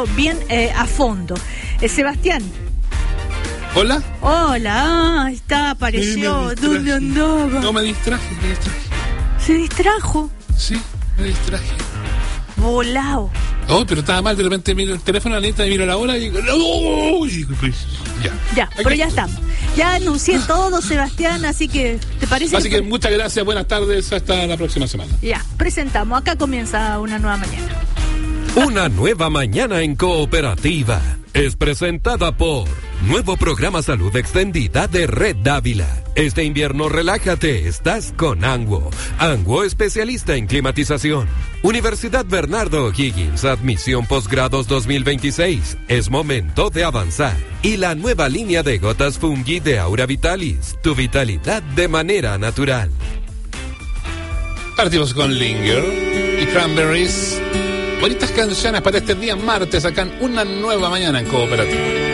bien a fondo. Sebastián. ¿Hola? Hola, ahí está, apareció. ¿Dónde andaba? No, me distraje. ¿Se distrajo? Sí, me distraje. Volao. Oh, pero estaba mal, de repente miro el teléfono, la neta, y miro la hora y digo, Ya, pero ya estamos. Ya anuncié todo, Sebastián, así que, ¿te parece? Así que muchas gracias, buenas tardes, hasta la próxima semana. Ya, presentamos. Acá comienza una nueva mañana. Una nueva mañana en Cooperativa es presentada por Nuevo Programa Salud Extendida de Red Dávila. Este invierno relájate, estás con Anguo. Anguo, especialista en climatización. Universidad Bernardo O'Higgins, admisión posgrados 2026. Es momento de avanzar. Y la nueva línea de gotas Fungi de Aura Vitalis, tu vitalidad de manera natural. Partimos con Linger y Cranberries. Bonitas canciones para este día martes, acá en Una Nueva Mañana en Cooperativa.